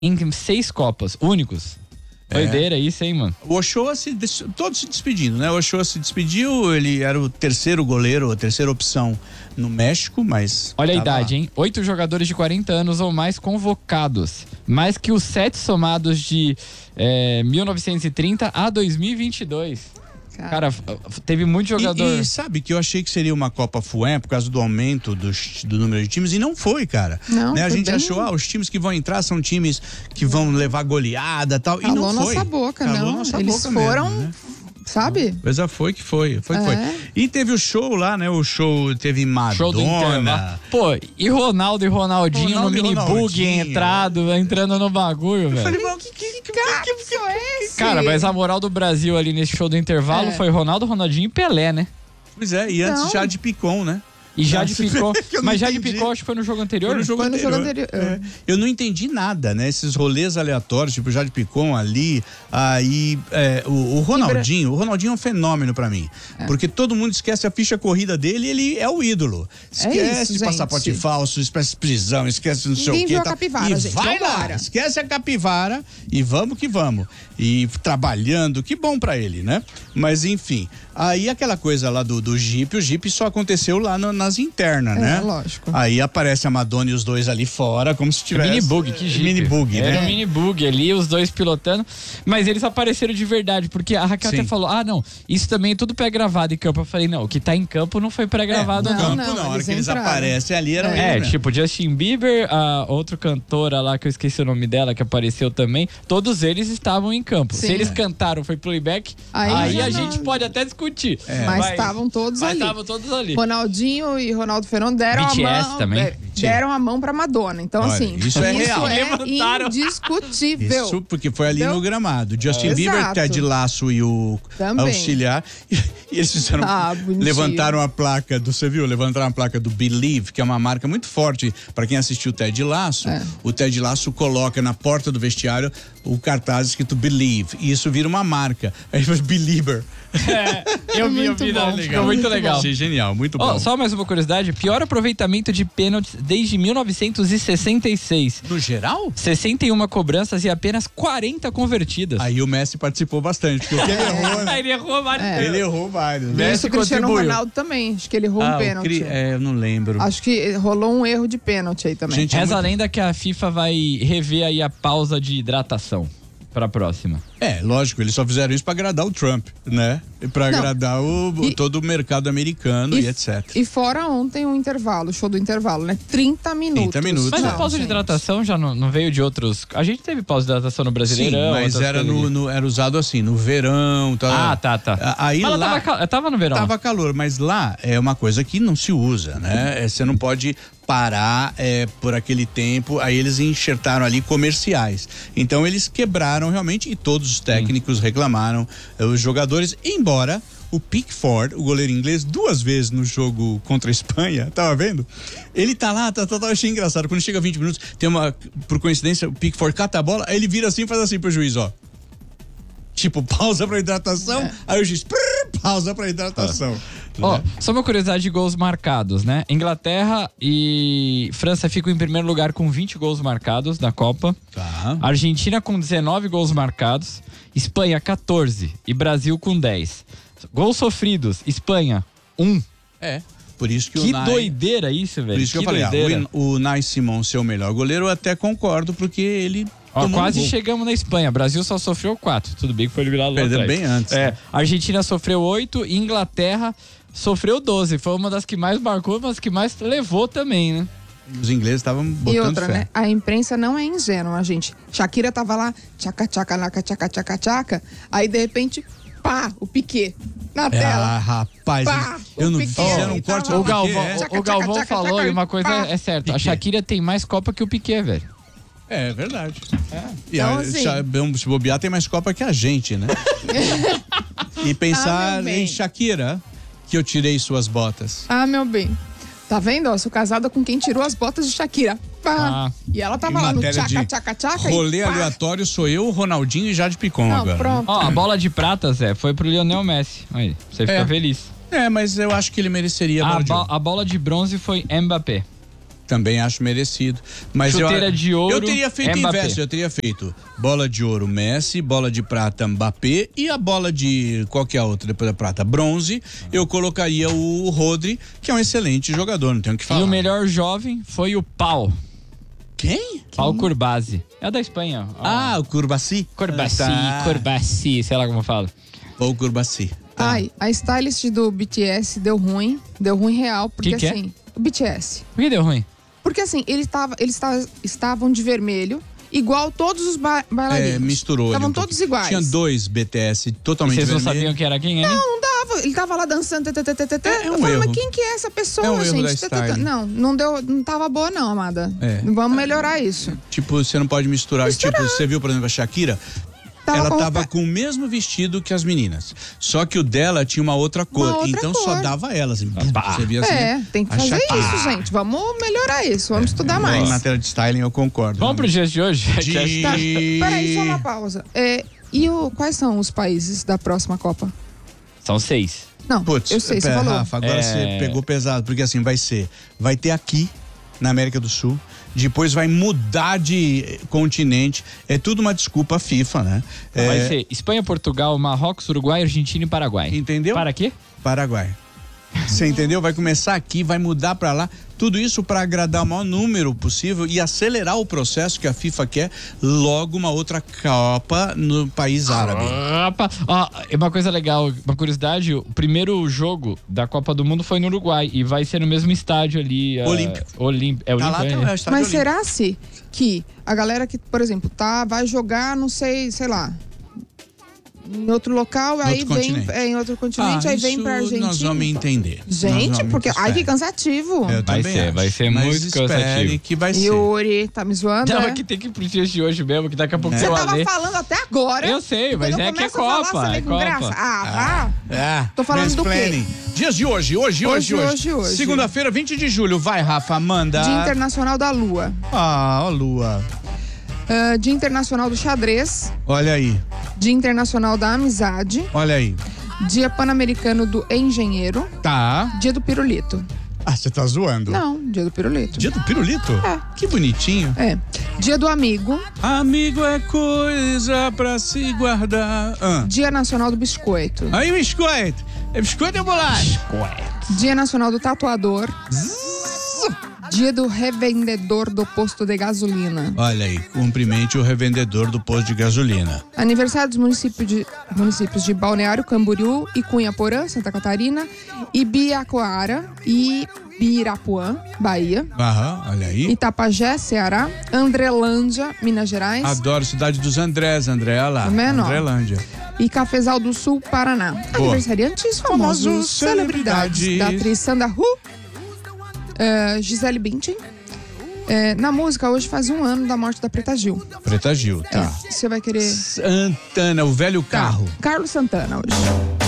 em 6 Copas, únicos. Doideira isso, hein, mano? O Ochoa todos se despedindo, né? O Ochoa se despediu, ele era o terceiro goleiro, a terceira opção no México, mas... Olha a idade, hein? 8 jogadores de 40 anos ou mais convocados. Mais que os 7 somados de 1930 a 2022. Cara, teve muito jogador. E sabe que eu achei que seria uma Copa Fué por causa do aumento do número de times, e não foi, cara. Não, né? A gente bem... achou, os times que vão entrar são times que vão levar goleada e tal. Calou e não foi. Nossa boca, Calou não. nossa Eles boca foram... mesmo, né? Sabe? Coisa foi. E teve o show lá, né? O show teve Madonna. Show do Intervalo. Pô, e Ronaldo e Ronaldinho no mini bug entrando no bagulho, velho. Eu falei, mano, que é esse? Cara, mas a moral do Brasil ali nesse show do intervalo foi Ronaldo, Ronaldinho e Pelé, né? Pois é, e antes já de Picon, né? E Jade Picon, mas Jade Picon acho que foi no jogo anterior? Foi no jogo anterior. Eu não entendi nada, né? Esses rolês aleatórios, tipo Jade Picon ali, aí o Ronaldinho é um fenômeno pra mim, porque todo mundo esquece a ficha corrida dele, ele é o ídolo. Esquece isso, passaporte falso, esquece prisão, esquece não sei o que. Viu a capivara, e gente, vai lá, esquece a capivara e vamos que vamos. E trabalhando, que bom pra ele, né? Mas enfim, aí aquela coisa lá do Jeep, o Jeep só aconteceu lá nas internas, né? Lógico. Aí aparece a Madonna e os dois ali fora, como se tivesse... Mini bug, que Jeep. Mini bug, né? Era um mini bug ali, os dois pilotando, mas eles apareceram de verdade, porque a Raquel até falou, não, isso também é tudo pré-gravado em campo. Eu falei, não, o que tá em campo não foi pré-gravado não. não. Na hora que eles aparecem ali, eram eles, tipo, Justin Bieber, a outra cantora lá, que eu esqueci o nome dela, que apareceu também, todos eles estavam em campo. Sim. Se eles cantaram, foi playback, aí a gente pode até discutir. Mas estavam todos ali. Ronaldinho e Ronaldo Fenômeno deram BTS a mão. também. Deram a mão pra Madonna. Então, olha, assim, isso é real. Indiscutível. Isso porque foi ali no gramado. Justin Bieber, Ted Lasso e o auxiliar. E eles fizeram. Levantaram a placa você viu? Levantaram a placa do Believe, que é uma marca muito forte para quem assistiu o Ted Lasso. O Ted Lasso coloca na porta do vestiário o cartaz escrito Believe. E isso vira uma marca. Aí foi Belieber. Eu vi, legal. Ficou muito legal. Achei genial, muito bom. Só mais uma curiosidade: pior aproveitamento de pênaltis desde 1966. No geral? 61 cobranças e apenas 40 convertidas. Aí o Messi participou bastante, porque ele errou, né? Ele errou vários. Ele errou vários. Messi, o Cristiano Ronaldo também. Acho que ele errou um pênalti. Eu não lembro. Acho que rolou um erro de pênalti aí também. Gente, reza a lenda que a FIFA vai rever aí a pausa de hidratação pra próxima. Lógico, eles só fizeram isso pra agradar o Trump, né? Pra agradar todo o mercado americano e etc. E fora ontem o show do intervalo, né? 30 minutos. 30 minutos. Mas a pausa de hidratação já não veio de outros... A gente teve pausa de hidratação no Brasileirão. Sim, mas era usado assim, no verão. Tá. Aí mas lá... Tava no verão. Tava calor, mas lá é uma coisa que não se usa, né? Você não pode parar por aquele tempo. Aí eles enxertaram ali comerciais. Então eles quebraram realmente e todos os técnicos reclamaram, os jogadores, embora o Pickford, o goleiro inglês, 2 vezes no jogo contra a Espanha, tava vendo? Ele tá lá, eu achei engraçado, quando chega 20 minutos, por coincidência, o Pickford cata a bola, aí ele vira assim e faz assim pro juiz, ó. Tipo, pausa pra hidratação, aí o juiz, pausa pra hidratação. Só uma curiosidade de gols marcados, né? Inglaterra e França ficam em primeiro lugar com 20 gols marcados na Copa. Argentina com 19 gols marcados. Espanha, 14. E Brasil com 10. Gols sofridos. Espanha, 1. Por isso que doideira isso, velho. Por isso que eu falei, o Nai Simon ser o melhor goleiro, eu até concordo, porque ele... quase chegamos na Espanha. Brasil só sofreu 4. Tudo bem que foi eliminado lá atrás. Bem antes. Argentina sofreu 8 e Inglaterra sofreu 12. Foi uma das que mais marcou, uma das que mais levou também, né? Os ingleses estavam botando E outra, fé. né? A imprensa não é ingênua, gente. Shakira tava lá, tchaca, tchaca, naca, tchaca, tchaca, tchaca. Aí, de repente, o Piquet na tela. Rapaz, eu não fizeram um corte. O Galvão falou, e uma coisa é certa. A Shakira tem mais Copa que o Piquet, velho. É verdade. E então, assim... se bobear, tem mais Copa que a gente, né? E pensar em Shakira, que eu tirei suas botas. Meu bem. Tá vendo? Eu sou casada com quem tirou as botas de Shakira. E ela tava lá no tchaca, tchaca, tchaca. Rolê aleatório sou eu, Ronaldinho e Jade Picon agora. Pronto. A bola de prata, Zé, foi pro Lionel Messi. Aí, você fica feliz. Mas eu acho que ele mereceria a bola de ouro. A bola de bronze foi Mbappé. Também acho merecido. Mas Chuteira de ouro, eu teria feito Mbappé. inverso, eu teria feito bola de ouro Messi, bola de prata Mbappé e a bola de qualquer outra depois da prata bronze, eu colocaria o Rodri, que é um excelente jogador, não tenho o que falar. E o melhor jovem foi o Pau. Quem? Pau Curbasi. É da Espanha. Ah, o Curbassi. Curbasi, Ah, tá. Curbasi, sei lá como fala. Ou o Curbassi. Tá. Ai, a stylist do BTS deu ruim real, porque Que é? assim, o BTS. Por que deu ruim? Porque assim, eles estavam de vermelho, igual todos os bailarinos. Misturou. ali Estavam um todos pouquinho. iguais. Tinha 2 BTS E totalmente vocês não vermelhos. sabiam que era quem ali? Não dava, ele tava lá dançando. É eu um falei, erro. mas quem que é essa pessoa, É um erro gente? da style. Não deu, não tava boa não, amada. É. Vamos melhorar isso. Tipo, você não pode misturar. Tipo, você viu, por exemplo, a Shakira? Ela tava com o mesmo vestido que as meninas. Só que o dela tinha uma outra cor. Uma outra então cor. só dava ela. Assim, você via assim. Tem que a fazer Shakira. isso, gente. Vamos melhorar isso, vamos estudar Em mais. matéria de styling, eu concordo. Vamos pro dias de hoje? Tá, peraí, só uma pausa. Quais são os países da próxima Copa? São 6. Não, Putz, eu sei, você pera, falou. Rafa, agora você pegou pesado, porque assim, vai ter aqui, na América do Sul, depois vai mudar de continente, é tudo uma desculpa FIFA, né? Vai ser Espanha, Portugal, Marrocos, Uruguai, Argentina e Paraguai. Entendeu? Para quê? Paraguai. Você entendeu? Vai começar aqui, vai mudar pra lá. Tudo isso para agradar o maior número possível e acelerar o processo que a FIFA quer, logo uma outra Copa no país árabe. Opa! Ó, uma coisa legal, uma curiosidade, o primeiro jogo da Copa do Mundo foi no Uruguai e vai ser no mesmo estádio ali. Olímpico. É olímpico, Tá lá, é? é o estádio Mas olímpico. será-se que a galera que, por exemplo, vai jogar, não sei lá, em outro local, aí outro vem continente. em outro continente, aí vem pra isso Argentina. nós vamos entender. Gente, Nós vamos porque ai que esperar. cansativo. Eu Vai também ser, acho. vai ser Mas muito espere cansativo. que vai ser. Yuri, tá me zoando? Não, né? é que tem que ir pros dias de hoje mesmo, que daqui a pouco Você eu tava falei. falando até agora. Eu sei, e mas quando eu é que é começo a falar, Copa, você vem é com Copa. graça. Vá. Tô falando do quê? mansplaining. Dias de hoje. Hoje. Segunda-feira, 20 de julho. Vai, Rafa, manda. Dia Internacional da Lua. Ó, Lua. Dia Internacional do Xadrez. Olha aí, Dia Internacional da Amizade. olha aí. Dia Pan-Americano do Engenheiro. Tá. Dia do Pirulito. Ah, você tá zoando? Não, dia do pirulito. Dia do pirulito? É. Que bonitinho. Dia do amigo. Amigo é coisa pra se guardar. Dia Nacional do Biscoito. Aí, biscoito. É biscoito ou bolacha? Dia Nacional do Tatuador. Dia do Revendedor do Posto de Gasolina. Olha aí, cumprimente o revendedor do posto de gasolina. Aniversário dos municípios de Balneário Camboriú e Cunhaporã, Santa Catarina, Ibiacoara e Ibirapuã, Bahia, Aham, olha aí. Itapajé, Ceará, Andrelândia, Minas Gerais Adoro cidade dos Andrés, Andréa lá. Tá vendo, ó? Andrelândia. e Cafezal do Sul, Paraná. Boa. Aniversariantes famosos, Famosos celebridades celebridades. da atriz Sandra Gisele Bündchen. Na música, hoje faz 1 ano da morte da Preta Gil. Preta Gil, tá. Você vai querer... Santana, o velho carro. Carlos Santana hoje.